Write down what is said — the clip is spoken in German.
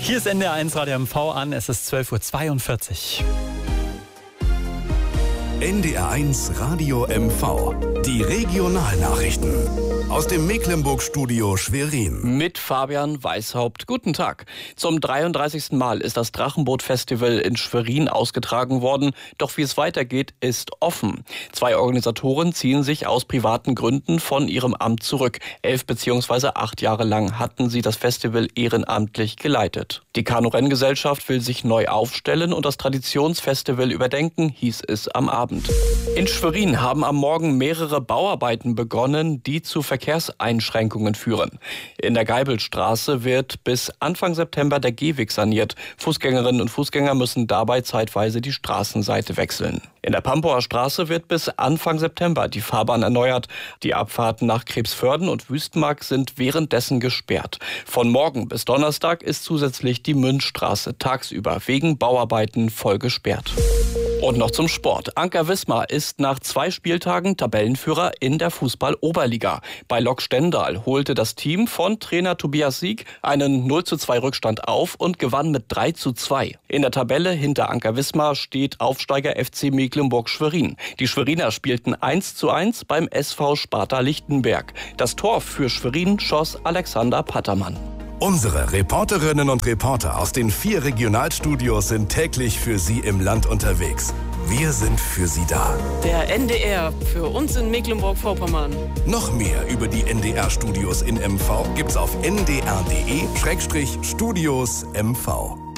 Hier ist NDR1 Radio MV an, es ist 12:42 Uhr. NDR1 Radio MV. Die Regionalnachrichten. Aus dem Mecklenburg-Studio Schwerin. Mit Fabian Weishaupt. Guten Tag. Zum 33. Mal ist das Drachenboot-Festival in Schwerin ausgetragen worden. Doch wie es weitergeht, ist offen. 2 Organisatoren ziehen sich aus privaten Gründen von ihrem Amt zurück. 11 bzw. 8 Jahre lang hatten sie das Festival ehrenamtlich geleitet. Die Kanu-Renngesellschaft will sich neu aufstellen und das Traditionsfestival überdenken, hieß es am Abend. In Schwerin haben am Morgen mehrere Bauarbeiten begonnen, die zu Verkehrseinschränkungen führen. In der Geibelstraße wird bis Anfang September der Gehweg saniert. Fußgängerinnen und Fußgänger müssen dabei zeitweise die Straßenseite wechseln. In der Pampower Straße wird bis Anfang September die Fahrbahn erneuert. Die Abfahrten nach Krebsförden und Wüstenmark sind währenddessen gesperrt. Von morgen bis Donnerstag ist zusätzlich die Münzstraße tagsüber wegen Bauarbeiten voll gesperrt. Und noch zum Sport. Anker Wismar ist nach 2 Spieltagen Tabellenführer in der Fußball-Oberliga. Bei Lok Stendal holte das Team von Trainer Tobias Sieg einen 0:2 Rückstand auf und gewann mit 3:2. In der Tabelle hinter Anker Wismar steht Aufsteiger FC Mecklenburg-Schwerin. Die Schweriner spielten 1:1 beim SV Sparta Lichtenberg. Das Tor für Schwerin schoss Alexander Pattermann. Unsere Reporterinnen und Reporter aus den 4 Regionalstudios sind täglich für Sie im Land unterwegs. Wir sind für Sie da. Der NDR für uns in Mecklenburg-Vorpommern. Noch mehr über die NDR-Studios in MV gibt's auf ndr.de/Studios MV.